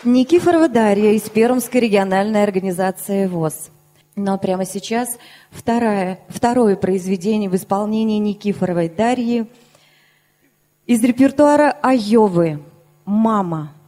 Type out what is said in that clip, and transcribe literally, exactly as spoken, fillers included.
Никифорова Дарья из Пермской региональной организации ВОС. Но прямо сейчас второе, второе произведение в исполнении Никифоровой Дарьи из репертуара Айовы «Мама».